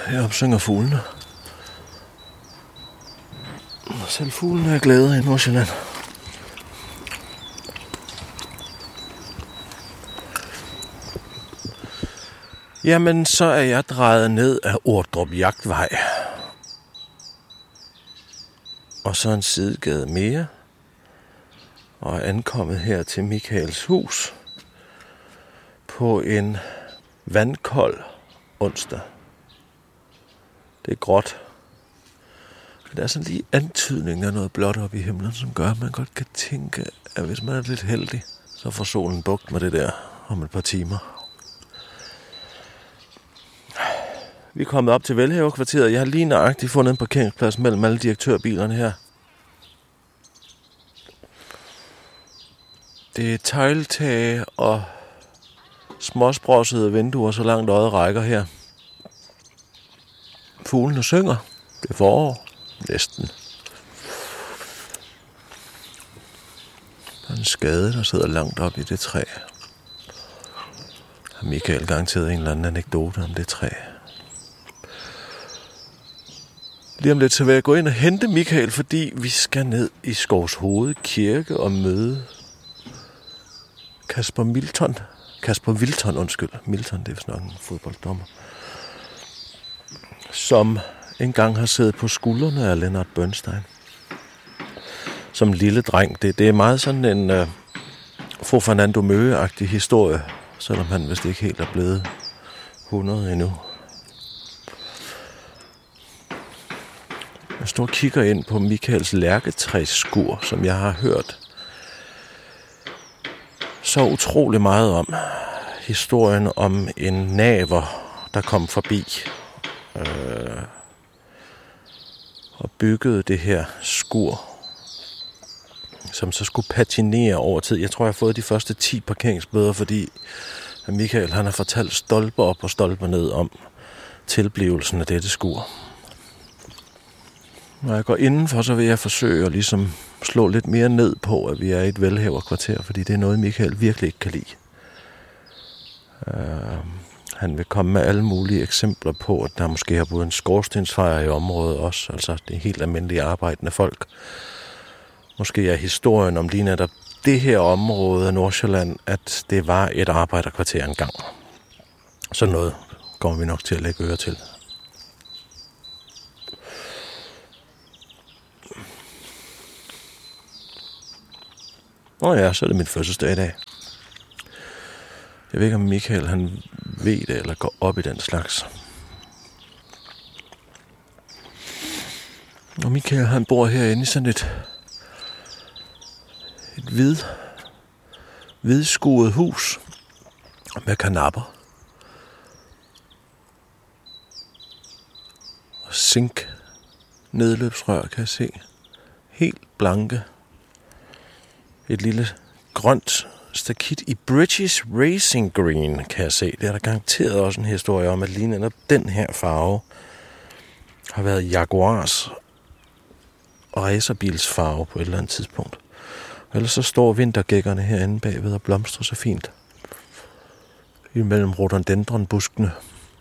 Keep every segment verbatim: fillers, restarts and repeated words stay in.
Heroppe synger fuglene. Selv fuglene er glade i Nordsjælland. Jamen, så er jeg drejet ned af Ordrup Jagtvej. Og så en sidegade mere. Og er ankommet her til Michaels hus på en vandkold onsdag. Det er gråt. Der er sådan lige antydning af noget blåt op i himlen, som gør, at man godt kan tænke, at hvis man er lidt heldig, så får solen bugt med det der om et par timer. Vi er kommet op til Velhaverkvarteret. Jeg har lige nøjagtigt fundet en parkeringsplads mellem alle direktørbilerne her. Det er tegltage og småsprossede vinduer, så langt øjet rækker her. Fuglene synger. Det er forår. Næsten. Der er en skade, der sidder langt op i det træ. Har Michael garanteret en eller anden anekdote om det træ. Lige om lidt så vil jeg gå ind og hente Michael, fordi vi skal ned i Skovshoved Kirke og møde Kasper Milton. Kasper Wilton, undskyld. Milton, det er vist nok en fodbolddommer. Som engang har siddet på skuldrene af Leonard Bernstein. Som lille dreng. Det, det er meget sådan en uh, Fru Fernando Møge-agtig historie, selvom han vist ikke helt er blevet hundrede endnu. Jeg står og kigger ind på Michaels lærketræsskur, som jeg har hørt så utrolig meget om. Historien om en naver, der kom forbi øh, og byggede det her skur, som så skulle patinere over tid. Jeg tror, jeg har fået de første ti parkeringsbøder, fordi Michael han har fortalt stolper op og stolper ned om tilblivelsen af dette skur. Når jeg går indenfor, så vil jeg forsøge at ligesom slå lidt mere ned på, at vi er i et velhaverkvarter, fordi det er noget, Michael virkelig ikke kan lide. Uh, han vil komme med alle mulige eksempler på, at der måske har boet en skorstensfejer i området også, altså det er helt almindelige arbejdende folk. Måske er historien om lige netop det her område af Nordsjælland, at det var et arbejderkvarter engang. Sådan noget kommer vi nok til at lægge øre til. Nå ja, så er det min fødselsdag i dag. Jeg ved ikke, om Michael han ved det, eller går op i den slags. Og Michael han bor herinde i sådan et, et hvid, hvidskuret hus med karnapper. Og zink nedløbsrør, kan jeg se. Helt blanke. Et lille grønt stakit i British Racing Green, kan jeg se. Det er der garanteret også en historie om, at lige netop den her farve har været Jaguars racerbilsfarve på et eller andet tidspunkt. Og ellers så står vintergækkerne herinde bagved og blomstrer så fint. Imellem rhododendronbuskene.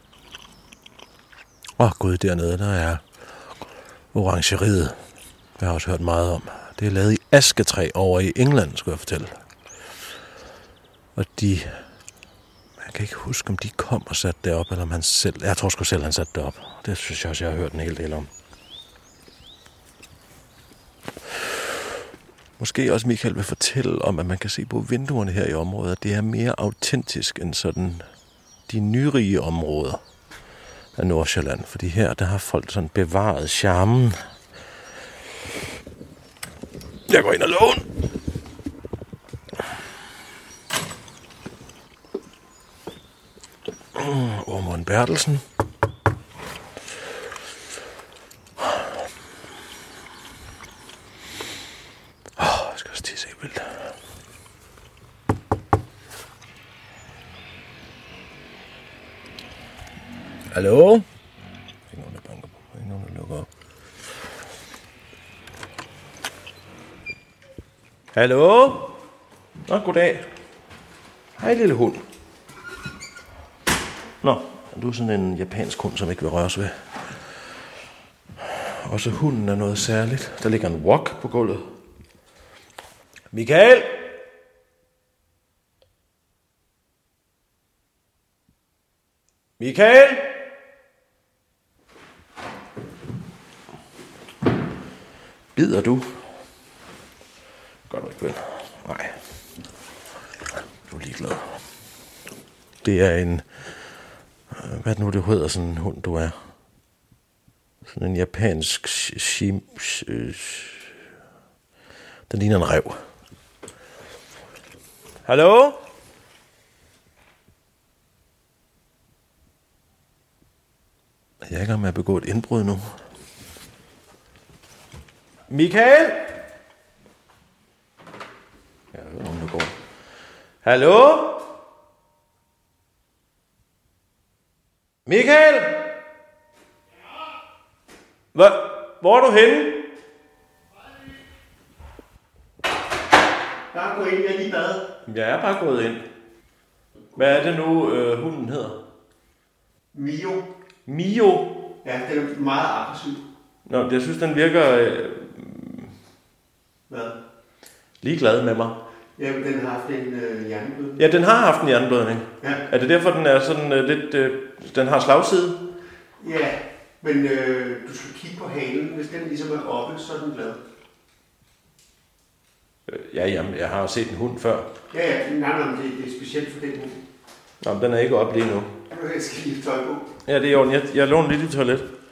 Åh gud, dernede der er orangeriet. Jeg har også hørt meget om. Det er lavet i asketræ over i England, skulle jeg fortælle. Og de... Jeg kan ikke huske, om de kom og satte det op, eller om han selv... Jeg tror sgu selv, han satte det op. Det synes jeg også, jeg har hørt en hel del om. Måske også Michael vil fortælle om, at man kan se på vinduerne her i området, at det er mere autentisk end sådan de nyrige områder af Nordsjælland. Fordi her, der har folk sådan bevaret charmen. Jeg går ind og låner. Ormund Bertelsen. Åh, jeg skal også tisse helt vildt. Hallo? Ikke nogen, der banker på. Ikke nogen, der lukker op. Hallo? Nå, goddag. Hej, lille hund. Nå, Du er sådan en japansk hund, som ikke vil røres ved. Også hunden er noget særligt. Der ligger en wok på gulvet. Michael! Michael! Bider du? Gør du ikke vel? Nej. Du er ligeglad. Det er en... Hvad er det nu, det hedder, sådan en hund, du er? Sådan en japansk... Shim, den ligner en ræv. Hallo? Jeg er i gang med at begå et indbrud nu. Michael? Jeg hører nogen, der går. Hallo? Michael? Hvor, hvor er du henne? Jeg er gået ind, jeg er lige bad. Jeg er bare gået ind. Hvad er det nu, øh, hunden hedder? Mio. Mio? Ja, den er meget aggressiv. Nå, jeg synes, den virker øh, Hvad? ligeglad med mig. Ja, den har haft en øh, hjerneblødning. Ja, den har haft en hjerneblødning. Ja. Er det derfor, den er sådan øh, lidt... Øh, den har slagside? Ja, men øh, du skal kigge på halen. Hvis den ligesom er oppe, så er den glad. Øh, ja, jamen, jeg har set en hund før. Ja, ja, nej, nej, det, det er specielt for den hund. Nå, men den er ikke oppe lige nu. Jeg skal lige tøj på. Ja, det er i orden. Jeg, jeg låner lidt i toilet.